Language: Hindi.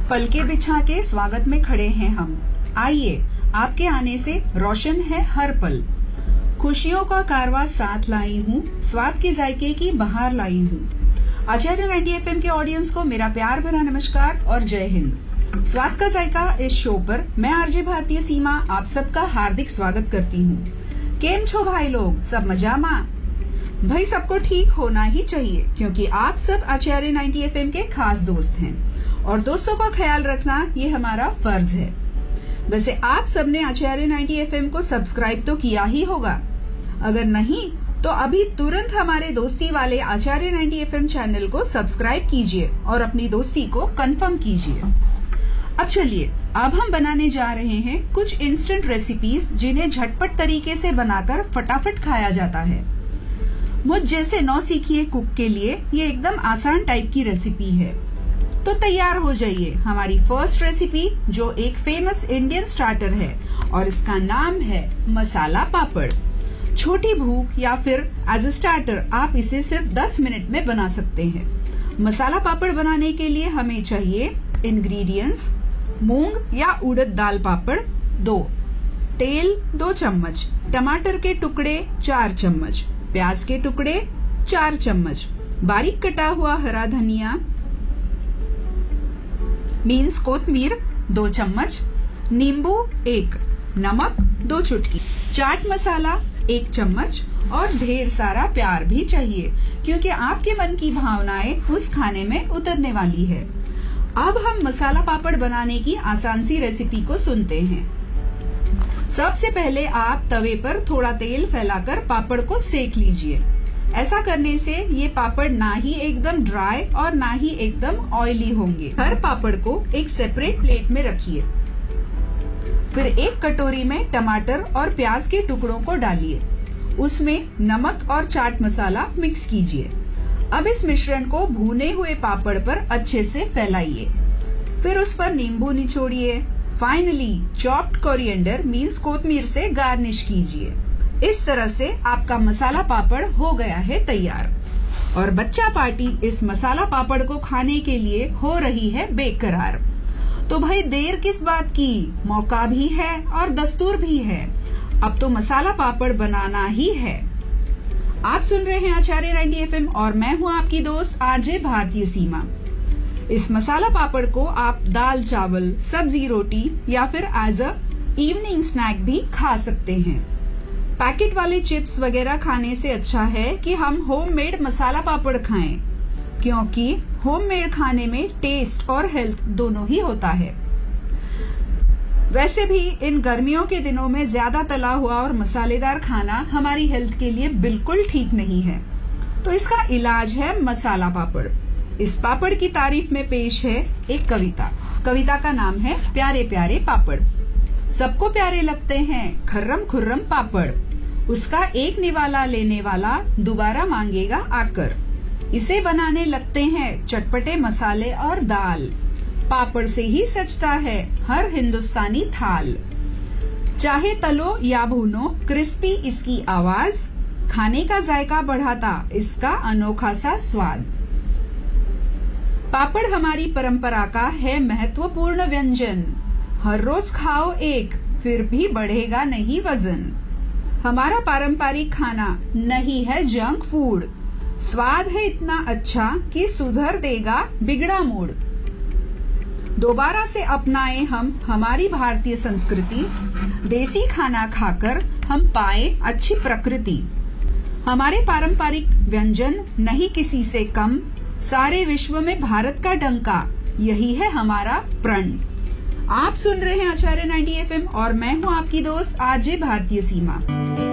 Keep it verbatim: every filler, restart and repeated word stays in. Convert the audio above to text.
पलके बिछा के स्वागत में खड़े हैं हम। आइए, आपके आने से रोशन है हर पल। खुशियों का कारवां साथ लाई हूँ, स्वाद के जायके की बहार लाई हूँ। आचार्य नाइंटी एफ एम के ऑडियंस को मेरा प्यार भरा नमस्कार और जय हिंद। स्वाद का जायका इस शो पर मैं आरजे भारतीय सीमा आप सबका हार्दिक स्वागत करती हूँ। केम छो भाई लोग, सब मजामा? भाई सबको ठीक होना ही चाहिए, क्योंकि आप सब आचार्य नाइंटी एफ एम के खास दोस्त हैं और दोस्तों का ख्याल रखना ये हमारा फर्ज है। वैसे आप सबने आचार्य नाइंटी एफ एम को सब्सक्राइब तो किया ही होगा। अगर नहीं तो अभी तुरंत हमारे दोस्ती वाले आचार्य नाइंटी एफ एम चैनल को सब्सक्राइब कीजिए और अपनी दोस्ती को कंफर्म कीजिए। अब चलिए, अब हम बनाने जा रहे हैं कुछ इंस्टेंट रेसिपीज जिन्हें झटपट तरीके से बनाकर फटाफट खाया जाता है। मुझ जैसे नौसिखिए कुक के लिए ये एकदम आसान टाइप की रेसिपी है। तो तैयार हो जाइए हमारी फर्स्ट रेसिपी, जो एक फेमस इंडियन स्टार्टर है और इसका नाम है मसाला पापड़। छोटी भूख या फिर एज अ स्टार्टर आप इसे सिर्फ दस मिनट में बना सकते हैं। मसाला पापड़ बनाने के लिए हमें चाहिए इंग्रेडिएंट्स: मूंग या उड़द दाल पापड़ दो, तेल दो चम्मच, टमाटर के टुकड़े चार चम्मच, प्याज के टुकड़े चार चम्मच, बारीक कटा हुआ हरा धनिया मीन्स कोतमीर दो चम्मच, नींबू एक, नमक दो चुटकी, चाट मसाला एक चम्मच और ढेर सारा प्यार भी चाहिए, क्योंकि आपके मन की भावनाएं उस खाने में उतरने वाली है। अब हम मसाला पापड़ बनाने की आसान सी रेसिपी को सुनते हैं। सबसे पहले आप तवे पर थोड़ा तेल फैलाकर पापड़ को सेक लीजिए। ऐसा करने से ये पापड़ ना ही एकदम ड्राई और ना ही एकदम ऑयली होंगे। हर पापड़ को एक सेपरेट प्लेट में रखिए। फिर एक कटोरी में टमाटर और प्याज के टुकड़ों को डालिए। उसमें नमक और चाट मसाला मिक्स कीजिए। अब इस मिश्रण को भुने हुए पापड़ पर अच्छे से फैलाइए। फिर उस पर नींबू निचोड़िए। फाइनली चॉप्ड कोरिएंडर मीन्स कोतमीर से गार्निश कीजिए। इस तरह से आपका मसाला पापड़ हो गया है तैयार और बच्चा पार्टी इस मसाला पापड़ को खाने के लिए हो रही है बेकरार। तो भाई देर किस बात की, मौका भी है और दस्तूर भी है। अब तो मसाला पापड़ बनाना ही है। आप सुन रहे हैं आचार्य नाइंटी एफ एम और मैं हूँ आपकी दोस्त आरजे भारतीय सीमा। इस मसाला पापड़ को आप दाल चावल, सब्जी रोटी या फिर एज अ इवनिंग स्नैक भी खा सकते हैं। पैकेट वाले चिप्स वगैरह खाने से अच्छा है कि हम होममेड मसाला पापड़ खाएं, क्योंकि होममेड खाने में टेस्ट और हेल्थ दोनों ही होता है। वैसे भी इन गर्मियों के दिनों में ज्यादा तला हुआ और मसालेदार खाना हमारी हेल्थ के लिए बिल्कुल ठीक नहीं है। तो इसका इलाज है मसाला पापड़। इस पापड़ की तारीफ में पेश है एक कविता। कविता का नाम है प्यारे प्यारे पापड़। सबको प्यारे लगते हैं खर्रम खुर्रम पापड़, उसका एक निवाला लेने वाला दोबारा मांगेगा आकर। इसे बनाने लगते हैं चटपटे मसाले और दाल, पापड़ से ही सजता है हर हिंदुस्तानी थाल। चाहे तलो या भूनो, क्रिस्पी इसकी आवाज, खाने का जायका बढ़ाता इसका अनोखा सा स्वाद। पापड़ हमारी परंपरा का है महत्वपूर्ण व्यंजन। हर रोज खाओ एक, फिर भी बढ़ेगा नहीं वजन। हमारा पारंपरिक खाना नहीं है जंक फूड, स्वाद है इतना अच्छा कि सुधर देगा बिगड़ा मूड। दोबारा से अपनाएं हम हमारी भारतीय संस्कृति, देसी खाना खाकर हम पाए अच्छी प्रकृति। हमारे पारंपरिक व्यंजन नहीं किसी से कम, सारे विश्व में भारत का डंका, यही है हमारा प्रण। आप सुन रहे हैं आचार्य नाइंटी एफ एम और मैं हूं आपकी दोस्त आरजे भारतीय सीमा।